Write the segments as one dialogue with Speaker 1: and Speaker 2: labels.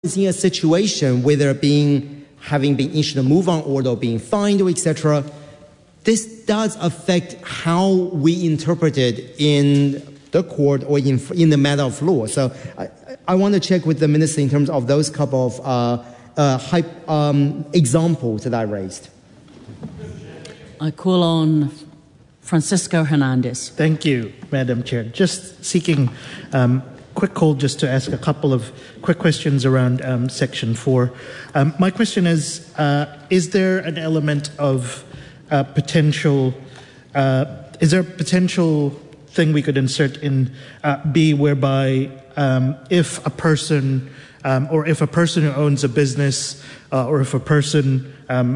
Speaker 1: is in a situation, whether having been issued a move-on order or being fined or etc., this does affect how we interpret it in the court or in the matter of law. So I want to check with the minister in terms of those couple of examples that I raised.
Speaker 2: I call on Francisco Hernandez.
Speaker 3: Thank you, Madam Chair. Just seeking quick call just to ask a couple of quick questions around Section 4. My question is there an element of potential, is there a potential thing we could insert in B whereby if a person who owns a business or if a person,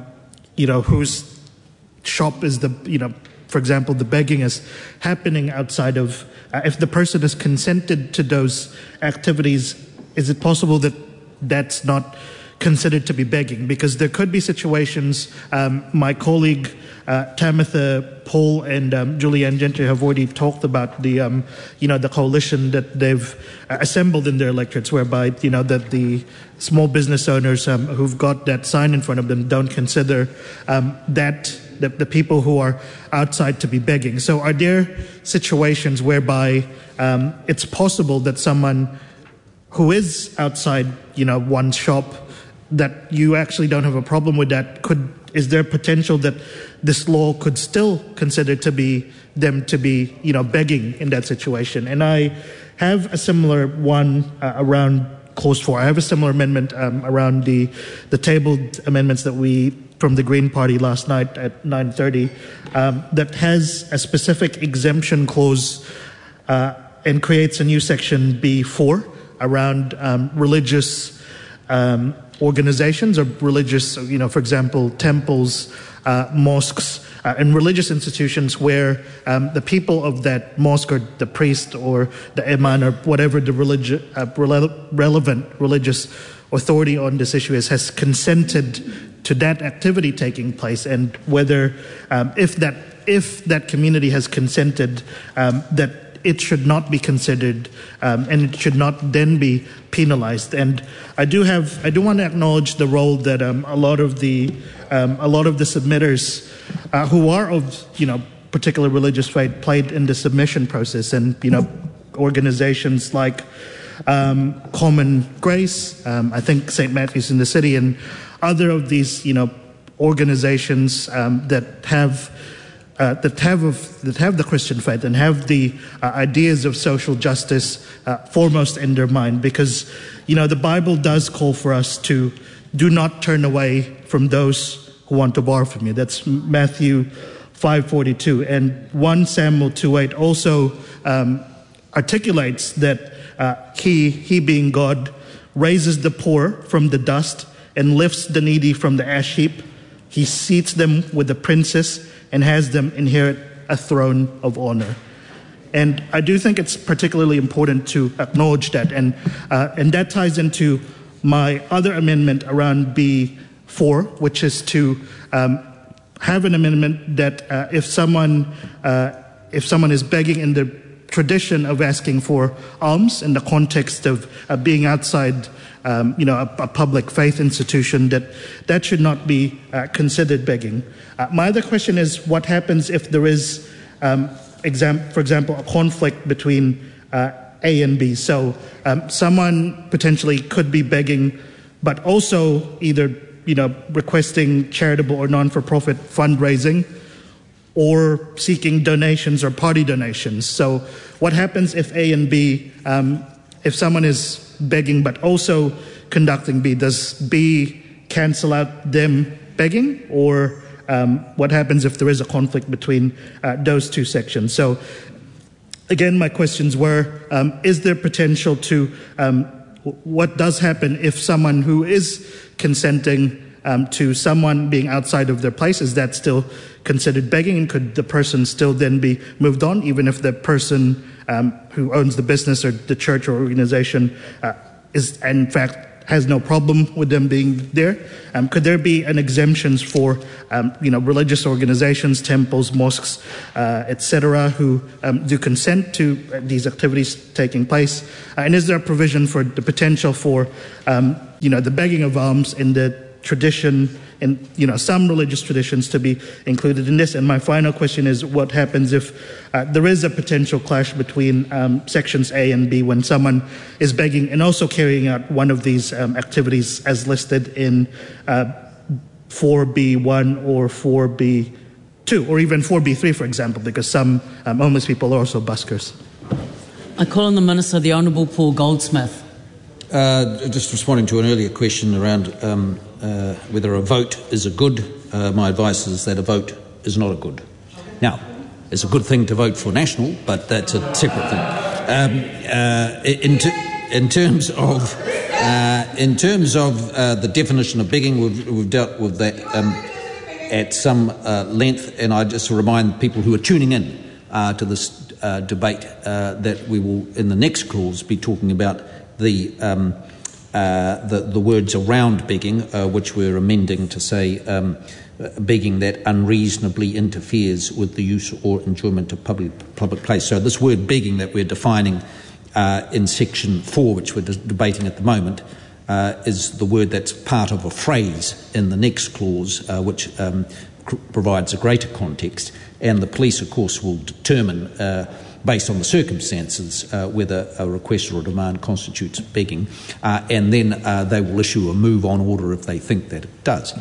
Speaker 3: whose shop is for example, the begging is happening outside of, if the person has consented to those activities, is it possible that that's not considered to be begging? Because there could be situations, my colleague Tamitha Paul and Julianne Gentry have already talked about the coalition that they've assembled in their electorates, whereby that the small business owners who've got that sign in front of them don't consider that the people who are outside to be begging. So are there situations whereby it's possible that someone who is outside, one's shop, that you actually don't have a problem with that? Is there potential that this law could still consider them to be begging in that situation? And I have a similar one around Clause 4. I have a similar amendment around the tabled amendments that we from the Green Party last night at 9:30 that has a specific exemption clause and creates a new section B4 around religious organizations or religious, for example, temples, mosques, and religious institutions where the people of that mosque or the priest or the imam or whatever the relevant religious authority on this issue has consented to that activity taking place, and whether if that community has consented, that it should not be considered and it should not then be penalized. And I do want to acknowledge the role that a lot of the submitters who are of particular religious faith played in the submission process, and organizations like Common Grace, I think St. Matthew's in the City, and other of these organizations that have the Christian faith and have the ideas of social justice foremost in their mind, because the Bible does call for us to do not turn away from those who want to borrow from you. That's Matthew 5:42, and 1 Samuel 2:8 also articulates that he being God raises the poor from the dust and lifts the needy from the ash heap. He seats them with the princes and has them inherit a throne of honor. And I do think it's particularly important to acknowledge that. And that ties into my other amendment around B4, which is to have an amendment that if someone is begging in the tradition of asking for alms in the context of being outside a public faith institution, that should not be considered begging. My other question is, what happens if there is, for example, a conflict between A and B? So someone potentially could be begging, but also either requesting charitable or non-for-profit fundraising, or seeking donations or party donations. So what happens if A and B, if someone is begging but also conducting B, does B cancel out them begging? Or what happens if there is a conflict between those two sections? So again, my questions were, is there potential to, what does happen if someone who is consenting to someone being outside of their place, is that still considered begging? And could the person still then be moved on, even if the person who owns the business or the church or organization is in fact has no problem with them being there? Could there be an exemptions for religious organizations, temples, mosques, etc., who do consent to these activities taking place? And is there a provision for the potential for the begging of alms in the tradition, in some religious traditions, to be included in this. And my final question is, what happens if there is a potential clash between sections A and B when someone is begging and also carrying out one of these activities as listed in 4B1 or 4B2 or even 4B3, for example, because some homeless people are also buskers?
Speaker 2: I call on the Minister, the Honourable Paul Goldsmith.
Speaker 4: Just responding to an earlier question around whether a vote is a good, my advice is that a vote is not a good. Now, it's a good thing to vote for national, but that's a separate thing. In terms of the definition of begging, we've dealt with that at some length, and I just remind people who are tuning in to this debate that we will, in the next clause, be talking about the words around begging, which we're amending to say begging that unreasonably interferes with the use or enjoyment of public place. So this word begging that we're defining in section 4, which we're debating at the moment, is the word that's part of a phrase in the next clause, which provides a greater context. And the police, of course, will determine, based on the circumstances, whether a request or a demand constitutes begging, and then they will issue a move-on order if they think that it does.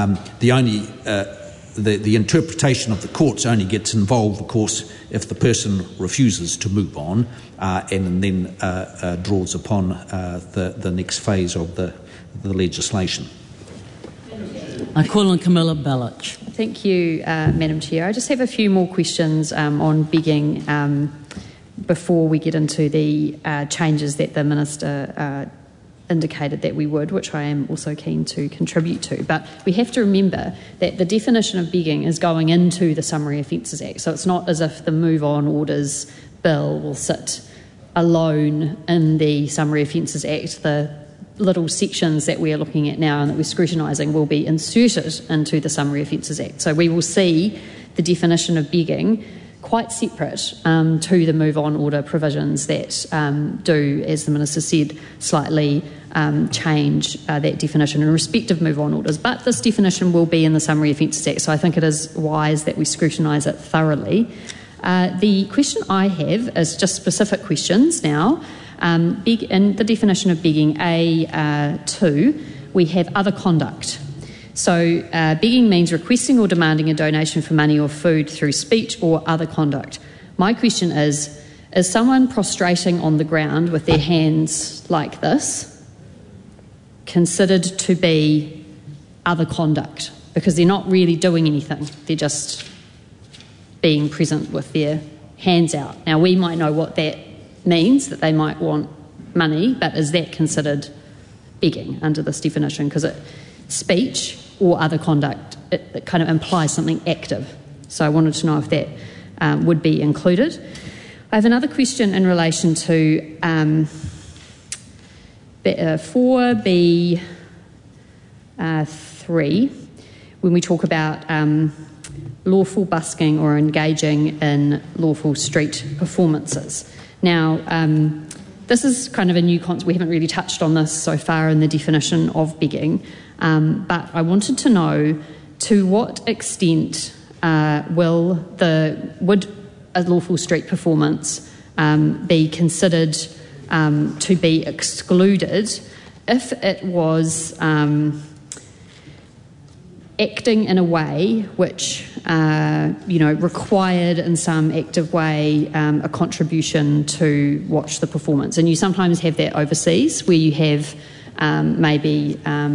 Speaker 4: The interpretation of the courts only gets involved, of course, if the person refuses to move on and then draws upon the next phase of the legislation.
Speaker 2: I call on Camilla Bellich.
Speaker 5: Thank you, Madam Chair. I just have a few more questions on begging before we get into the changes that the Minister indicated that we would, which I am also keen to contribute to. But we have to remember that the definition of begging is going into the Summary Offences Act, so it's not as if the move-on orders bill will sit alone in the Summary Offences Act. The little sections that we are looking at now and that we're scrutinising will be inserted into the Summary Offences Act. So we will see the definition of begging quite separate to the move-on order provisions that do, as the Minister said, slightly change that definition in respect of move-on orders. But this definition will be in the Summary Offences Act, so I think it is wise that we scrutinise it thoroughly. The question I have is just specific questions now. In the definition of begging, A2, we have other conduct. So begging means requesting or demanding a donation for money or food through speech or other conduct. My question is someone prostrating on the ground with their hands like this considered to be other conduct? Because they're not really doing anything, they're just being present with their hands out. Now, we might know what that means, that they might want money, but is that considered begging under this definition? Because speech or other conduct, it kind of implies something active. So I wanted to know if that would be included. I have another question in relation to 4B3, when we talk about lawful busking or engaging in lawful street performances. Now, this is kind of a new concept. We haven't really touched on this so far in the definition of begging, but I wanted to know to what extent would a lawful street performance be considered to be excluded if it was acting in a way which required in some active way a contribution to watch the performance. And you sometimes have that overseas where you have maybe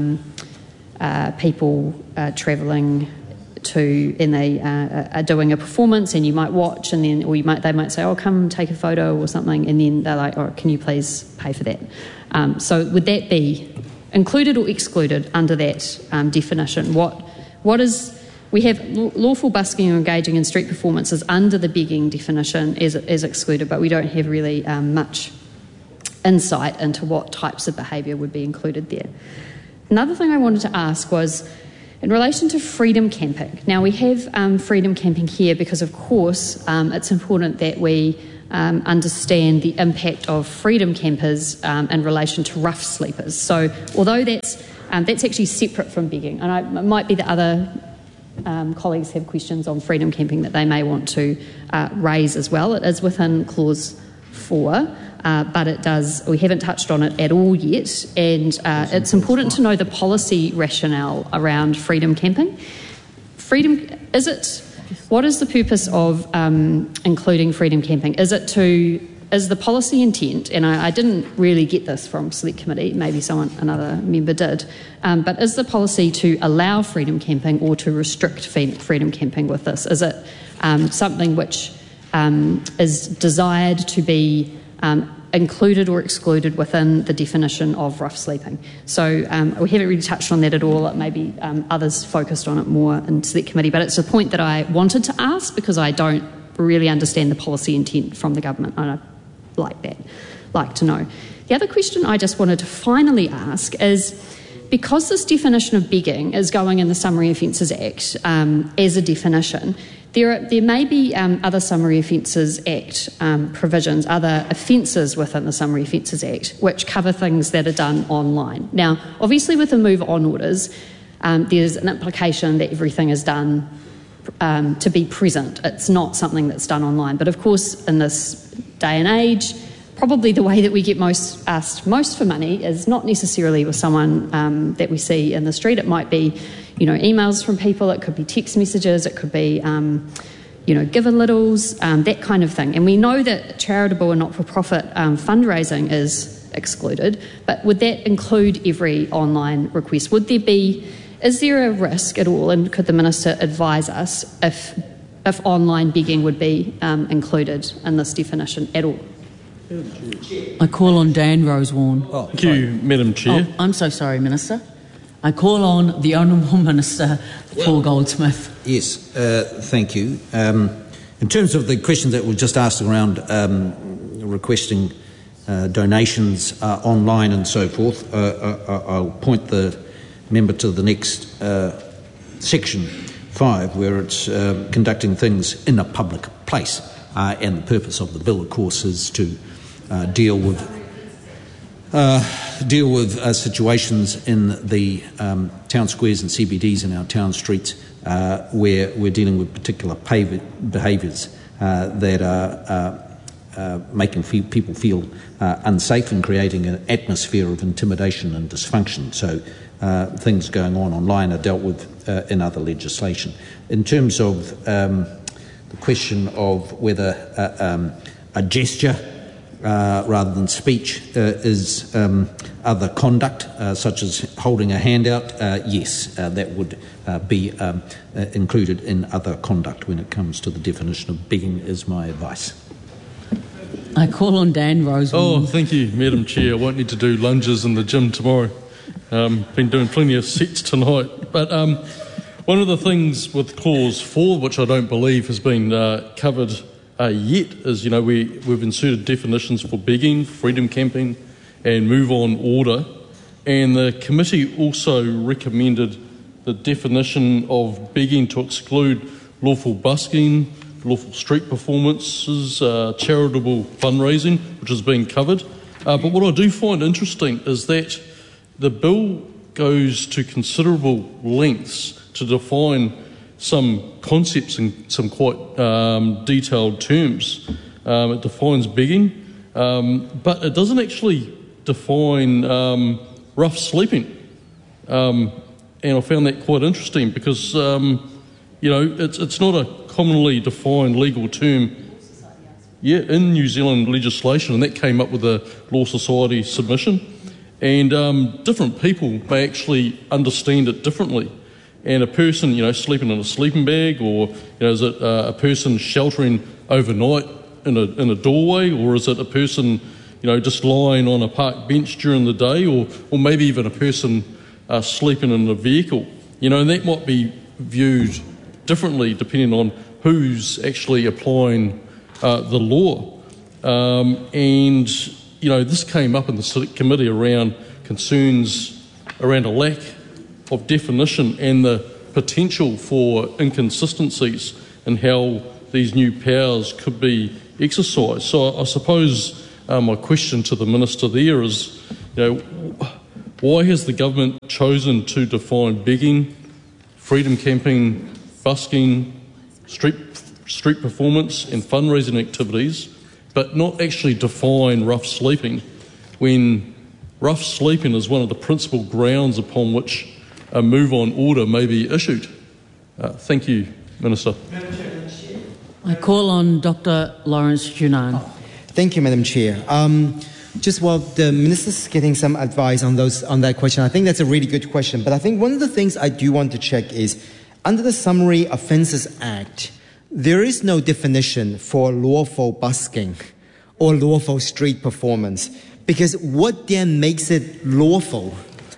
Speaker 5: people travelling to, and they are doing a performance, and you might watch, and then, or they might say, "Oh, come take a photo" or something, and then they're like, "Oh, can you please pay for that?" So would that be included or excluded under that definition? What is? We have lawful busking or engaging in street performances under the begging definition is excluded, but we don't have really much insight into what types of behaviour would be included there. Another thing I wanted to ask was in relation to freedom camping. Now, we have freedom camping here because, of course, it's important that we understand the impact of freedom campers in relation to rough sleepers. So although that's actually separate from begging, and it might be that other colleagues have questions on freedom camping that they may want to raise as well. It is within Clause 4, but we haven't touched on it at all yet, and it's important to know the policy rationale around freedom camping. What is the purpose of including freedom camping? Is the policy intent, and I didn't really get this from Select Committee, maybe another member did, but is the policy to allow freedom camping or to restrict freedom camping with this? Is it something which is desired to be included or excluded within the definition of rough sleeping? So we haven't really touched on that at all. Maybe others focused on it more in Select Committee, but it's a point that I wanted to ask because I don't really understand the policy intent from the government, and I'd like to know. The other question I just wanted to finally ask is, because this definition of begging is going in the Summary Offences Act as a definition, there may be other Summary Offences Act provisions, other offences within the Summary Offences Act, which cover things that are done online. Now, obviously with the move on orders, there's an implication that everything is done to be present. It's not something that's done online. But of course, in this day and age, probably the way that we get asked most for money is not necessarily with someone that we see in the street. It might be, emails from people. It could be text messages. It could be, given littles, that kind of thing. And we know that charitable and not-for-profit fundraising is excluded. But would that include every online request? Is there a risk at all, and could the Minister advise us if online begging would be included in this definition at all?
Speaker 2: I call on Dan Rosewarne.
Speaker 6: Thank you, Madam Chair.
Speaker 2: Oh, I'm so sorry, Minister. I call on the Honourable Minister, Paul Goldsmith.
Speaker 4: Yes, thank you. In terms of the questions that were just asked around requesting donations online and so forth, I'll point the member to the next section 5, where it's conducting things in a public place, and the purpose of the bill, of course, is to deal with situations in the town squares and CBDs and our town streets where we're dealing with particular behaviours that are making people feel unsafe and creating an atmosphere of intimidation and dysfunction. So things going on online are dealt with in other legislation. In terms of the question of whether a gesture rather than speech is other conduct, such as holding a hand out, yes, that would be included in other conduct when it comes to the definition of begging, is my advice.
Speaker 2: I call on Dan Rosewarne.
Speaker 6: Oh, thank you, Madam Chair. I won't need to do lunges in the gym tomorrow. Been doing plenty of sets tonight. But one of the things with Clause 4, which I don't believe has been covered yet, is, we've inserted definitions for begging, freedom camping and move on order. And the committee also recommended the definition of begging to exclude lawful busking, lawful street performances, charitable fundraising, which has been covered. But what I do find interesting is that the bill goes to considerable lengths to define some concepts in some quite detailed terms. It defines begging, but it doesn't actually define rough sleeping. And I found that quite interesting because, it's not a commonly defined legal term in New Zealand legislation, and that came up with a Law Society submission. And different people may actually understand it differently. And a person, sleeping in a sleeping bag, or is it a person sheltering overnight in a doorway, or is it a person, just lying on a park bench during the day, or maybe even a person sleeping in a vehicle, and that might be viewed differently depending on who's actually applying the law. And this came up in the Select Committee around concerns around a lack of definition and the potential for inconsistencies in how these new powers could be exercise. So I suppose my question to the Minister there is, why has the government chosen to define begging, freedom camping, busking, street performance and fundraising activities, but not actually define rough sleeping, when rough sleeping is one of the principal grounds upon which a move-on order may be issued? Thank you, Minister.
Speaker 2: I call on Dr. Lawrence Junan.
Speaker 1: Thank you, Madam Chair. Just while the Minister's getting some advice on that question, I think that's a really good question. But I think one of the things I do want to check is, under the Summary Offences Act, there is no definition for lawful busking or lawful street performance. Because what then makes it lawful?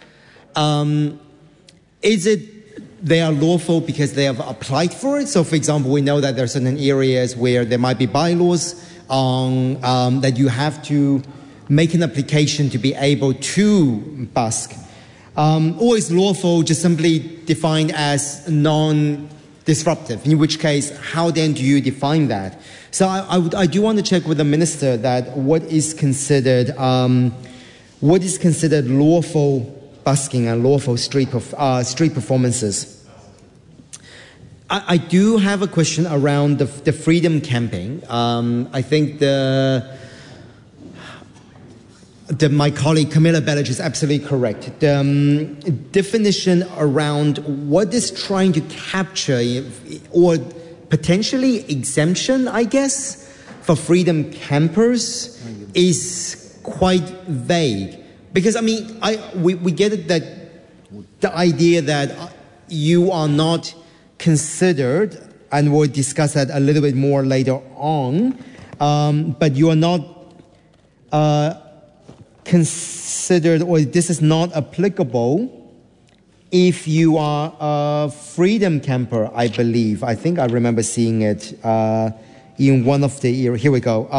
Speaker 1: Is it they are lawful because they have applied for it? So, for example, we know that there are certain areas where there might be bylaws on that you have to make an application to be able to busk. Or is lawful just simply defined as non-disruptive? In which case, how then do you define that? So I do want to check with the Minister that what is considered lawful busking and lawful street performances. I do have a question around the freedom camping. I think my colleague Camilla Bellich is absolutely correct. The definition around what is trying to capture or potentially exemption, I guess, for freedom campers is quite vague. Because, I mean, we get it that the idea that you are not considered, and we'll discuss that a little bit more later on, but you are not considered, or this is not applicable if you are a freedom camper, I believe. I think I remember seeing it in one of the, here we go,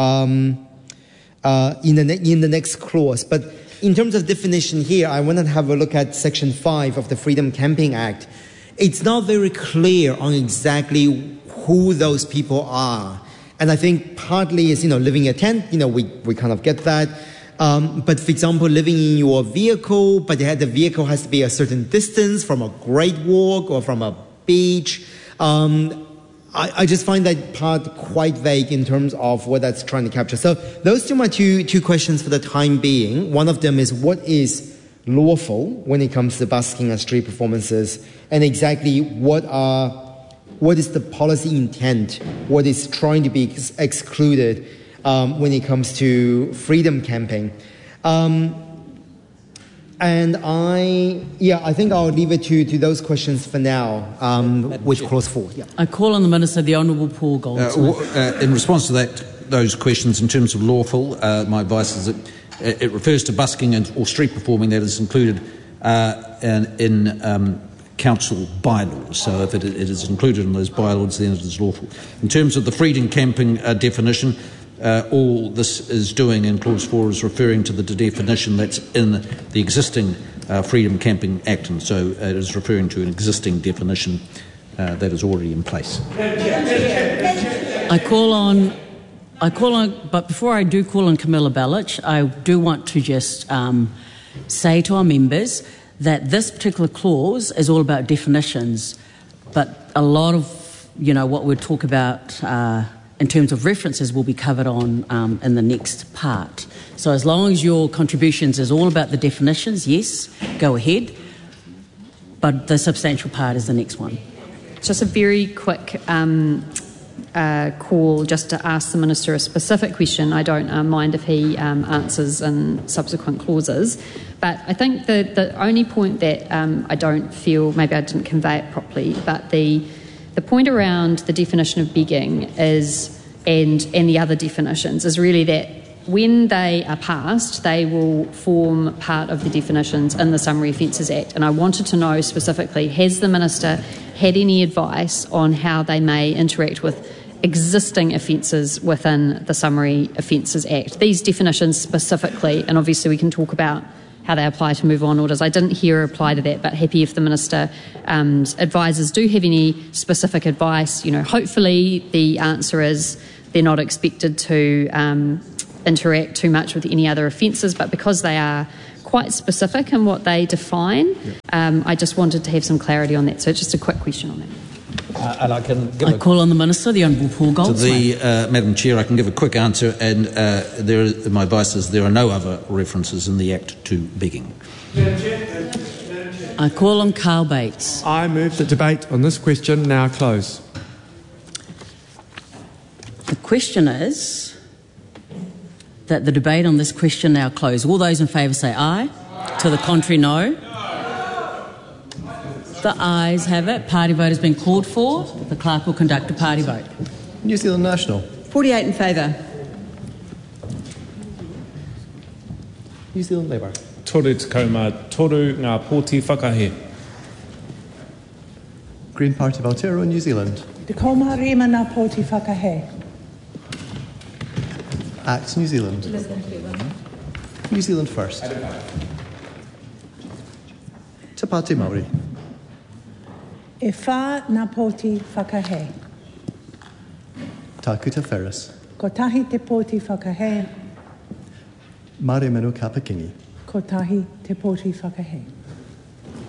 Speaker 1: in the next clause. But in terms of definition here, I want to have a look at Section 5 of the Freedom Camping Act. It's not very clear on exactly who those people are. And I think partly is, living in a tent, we kind of get that. But for example, living in your vehicle, but the vehicle has to be a certain distance from a great walk or from a beach. I just find that part quite vague in terms of what that's trying to capture. So those are my two questions for the time being. One of them is what is lawful when it comes to busking and street performances, and exactly what is the policy intent, what is trying to be excluded when it comes to freedom camping. And I think I'll leave it to those questions for now, with clause 4. Yeah.
Speaker 2: I call on the Minister, the Honourable Paul Goldsmith.
Speaker 4: In response to those questions in terms of lawful, my advice is that it refers to busking or street performing that is included in council bylaws. So if it is included in those bylaws, then it is lawful. In terms of the freedom camping definition, all this is doing in Clause 4 is referring to the definition that's in the existing Freedom Camping Act, and so it is referring to an existing definition that is already in place.
Speaker 2: I call on, but before I do call on Camilla Bellich, I do want to just say to our members that this particular clause is all about definitions, but a lot of, what we'll talk about in terms of references will be covered on in the next part. So as long as your contributions is all about the definitions, yes, go ahead, but the substantial part is the next one.
Speaker 5: Just a very quick call just to ask the Minister a specific question. I don't mind if he answers in subsequent clauses, but I think the only point that I don't feel, maybe I didn't convey it properly, but the point around the definition of begging is, and the other definitions, is really that when they are passed, they will form part of the definitions in the Summary Offences Act. And I wanted to know specifically, has the Minister had any advice on how they may interact with existing offences within the Summary Offences Act? These definitions specifically, and obviously we can talk about how they apply to move-on orders. I didn't hear a reply to that, but happy if the Minister advisors do have any specific advice. Hopefully the answer is they're not expected to interact too much with any other offences, but because they are quite specific in what they define, I just wanted to have some clarity on that. So just a quick question on that.
Speaker 4: And I can give
Speaker 2: I call on the Minister, the Honourable Paul Goldsmith.
Speaker 4: Madam Chair, I can give a quick answer, and my advice is there are no other references in the Act to begging.
Speaker 2: I call on Carl Bates.
Speaker 7: I move the debate on this question now close.
Speaker 2: The question is that the debate on this question now close. All those in favour say aye. To the contrary, no. The ayes have it. Party vote has been called for. The clerk will conduct a party vote.
Speaker 8: New Zealand National.
Speaker 9: 48 in favour.
Speaker 8: New Zealand Labour.
Speaker 10: Toru Takauma, toru ngā pōti whakahe.
Speaker 8: Green Party of Aotearoa, New Zealand.
Speaker 9: Te kauma rima ngā pōti whakahe.
Speaker 8: ACT New Zealand. New Zealand First. Te Pāti Māori.
Speaker 9: E whā ngā pōti whakahe.
Speaker 8: Tākuta Ferris.
Speaker 9: Ko tahi te pōti whakahe.
Speaker 8: Mare Manu Kapakingi.
Speaker 9: Ko tahi te pōti whakahe.